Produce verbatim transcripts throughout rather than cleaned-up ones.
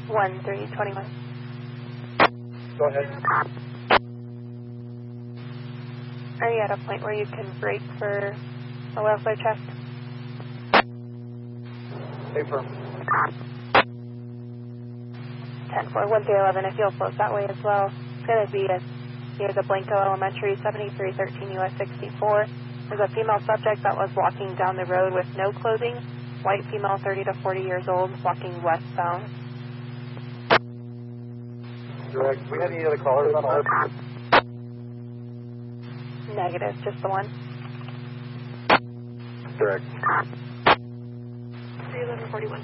one three twenty-one. Go ahead. Are you at a point where you can brake for a low flare check? Stay firm. ten four, one three eleven, if you'll float that way as well. It's going to be a, near the Blanco Elementary, seventy-three thirteen U S sixty-four. There's a female subject that was walking down the road with no clothing. White female, thirty to forty years old, walking westbound. Direct. Do we have any other callers on our? Negative, just the one. Direct. three eleven forty-one.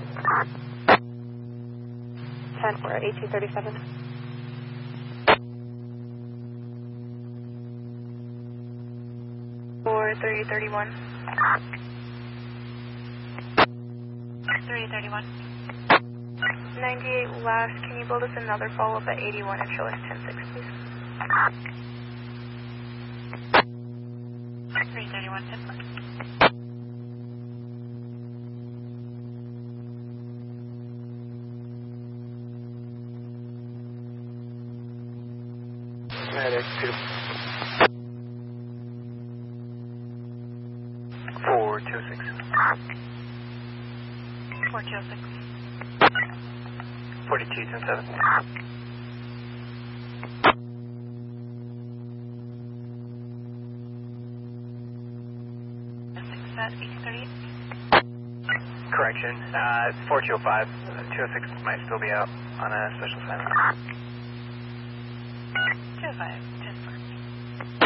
ten four, eighteen thirty-seven. four three thirty-one. three thirty-one. ninety-eight last, can you build us another follow-up at eighty-one and show us ten six, please? three thirty-one, ten four. Medic two. four two six. four two six. forty-two ten seven. At eighteen thirty-eight. Correction. Uh, four two oh five. two oh six might still be out on a special assignment.